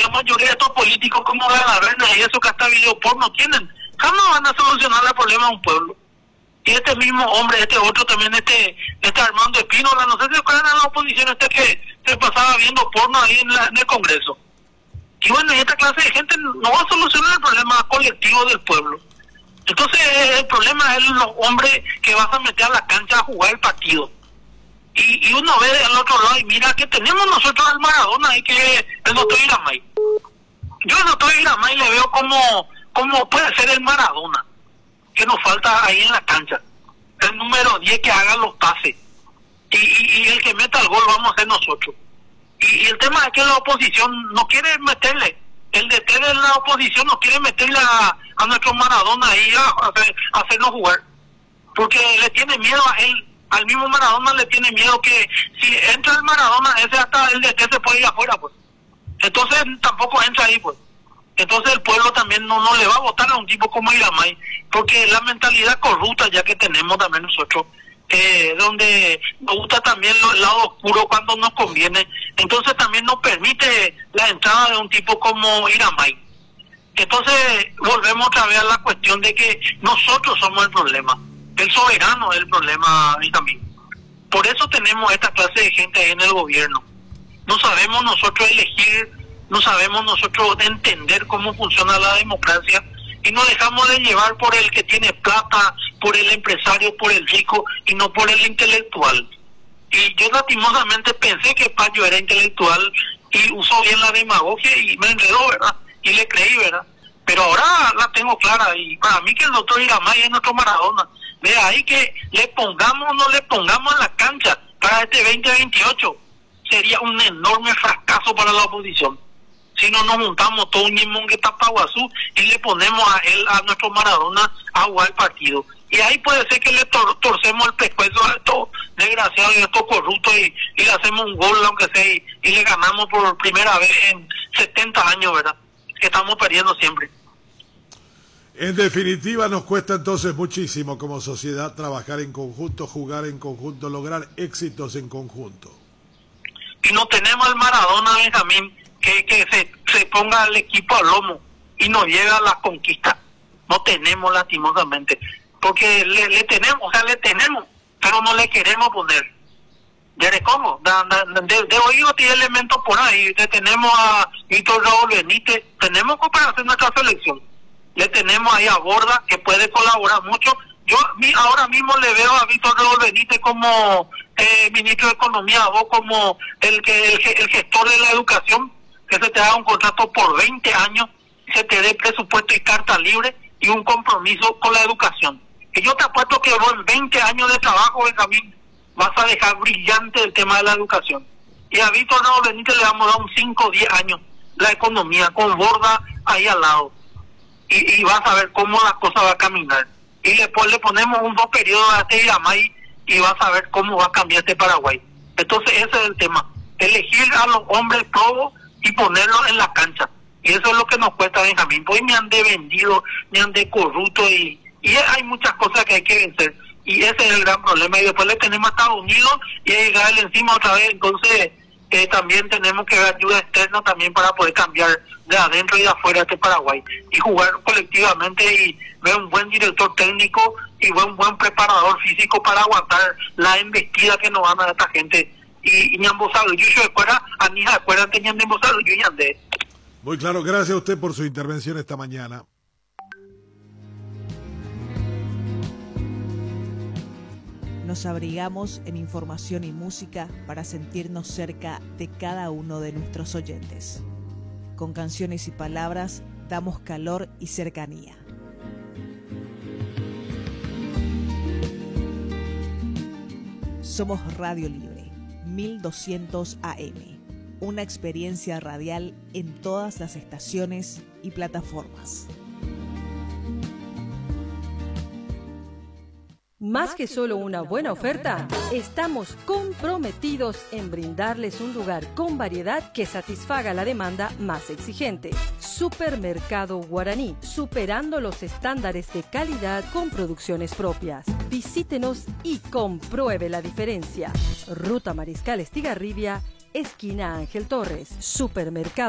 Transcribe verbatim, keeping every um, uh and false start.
mayoría de estos políticos como Galaverna y eso que hasta video porno tienen, jamás van a solucionar el problema de un pueblo. Y este mismo hombre, este otro también, este este Armando Espínola, no sé si acuerdan a la oposición, este que se pasaba viendo porno ahí en, la, en el Congreso. Y bueno, esta clase de gente no va a solucionar el problema colectivo del pueblo. Entonces el problema es los hombres que vas a meter a la cancha a jugar el partido. Y, y uno ve al otro lado y mira que tenemos nosotros al Maradona y que el doctor Iramay. Yo al doctor Iramay le veo como, como puede ser el Maradona, que nos falta ahí en la cancha. El número diez que haga los pases. Y, y, y el que meta el gol vamos a ser nosotros. Y, y el tema es que la oposición no quiere meterle. El D T de la oposición no quiere meterle a, a nuestro Maradona ahí a, a, hacer, a hacernos jugar. Porque le tiene miedo a él. Al mismo Maradona le tiene miedo que si entra el Maradona, ese hasta el D T se puede ir afuera, pues. Entonces tampoco entra ahí, pues. Entonces el pueblo también no, no le va a votar a un tipo como Iramay, porque la mentalidad corrupta ya que tenemos también nosotros, eh, donde nos gusta también el lado oscuro cuando nos conviene, entonces también nos permite la entrada de un tipo como Iramay. Entonces volvemos otra vez a la cuestión de que nosotros somos el problema, el soberano es el problema y también. Por eso tenemos esta clase de gente ahí en el gobierno. No sabemos nosotros elegir, no sabemos nosotros entender cómo funciona la democracia y nos dejamos de llevar por el que tiene plata, por el empresario, por el rico y no por el intelectual. Y yo lastimosamente pensé que Payo era intelectual y usó bien la demagogia y me enredó, ¿verdad? Y le creí, ¿verdad? Pero ahora la tengo clara y para mí que el doctor Iramay es nuestro Maradona. De ahí que le pongamos o no le pongamos en la cancha para este veinte veintiocho sería un enorme fracaso para la oposición. Si no nos juntamos todo un mismo que Tapaguazú y le ponemos a él, a nuestro Maradona, a jugar el partido. Y ahí puede ser que le tor torcemos el pescuezo a estos desgraciados y a estos corruptos y, y le hacemos un gol, aunque sea, y, y le ganamos por primera vez en setenta años, ¿verdad? Que estamos perdiendo siempre. En definitiva, nos cuesta entonces muchísimo como sociedad trabajar en conjunto, jugar en conjunto, lograr éxitos en conjunto. Y no tenemos al Maradona, Benjamín, que, que se, se ponga el equipo al lomo y nos lleve a la conquista. No tenemos, lastimosamente. Porque le, le tenemos, o sea, le tenemos, pero no le queremos poner. ¿De cómo? De, de, de oído tiene elementos por ahí. Le tenemos a Víctor Raúl Benítez, tenemos que hacer nuestra selección. Le tenemos ahí a Borda, que puede colaborar mucho. Yo mi, ahora mismo le veo a Víctor Raúl Benítez como eh, ministro de Economía, o como el que el, el gestor de la educación, que se te haga un contrato por veinte años, se te dé presupuesto y carta libre y un compromiso con la educación. Y yo te apuesto que vos en veinte años de trabajo, Benjamín, vas a dejar brillante el tema de la educación. Y a Víctor Raúl Benítez le vamos a dar un cinco o diez años la economía, con Borda ahí al lado. Y, y vas a ver cómo la cosa va a caminar. Y después le ponemos un dos periodos a este Iramay y vas a ver cómo va a cambiar este Paraguay. Entonces ese es el tema. Elegir a los hombres probos y ponerlos en la cancha. Y eso es lo que nos cuesta, Benjamín. Pues me han de vendido, me han de corrupto y, y hay muchas cosas que hay que vencer. Y ese es el gran problema. Y después le tenemos a Estados Unidos y a Israel encima otra vez. Entonces eh, también tenemos que ver ayuda externa también para poder cambiar de adentro y de afuera este Paraguay y jugar colectivamente y ver un buen director técnico y un buen preparador físico para aguantar la embestida que nos van a dar esta gente. Y ñambosalo, yo soy escuela, anija escuela, tenían ñambosalo, yo ñandé. Muy claro, gracias a usted por su intervención esta mañana. Nos abrigamos en información y música para sentirnos cerca de cada uno de nuestros oyentes. Con canciones y palabras damos calor y cercanía. Somos Radio Libre, mil doscientos A M, una experiencia radial en todas las estaciones y plataformas. Más que solo una buena oferta, estamos comprometidos en brindarles un lugar con variedad que satisfaga la demanda más exigente. Supermercado Guaraní, superando los estándares de calidad con producciones propias. Visítenos y compruebe la diferencia. Ruta Mariscal Estigarribia, esquina Ángel Torres. Supermercado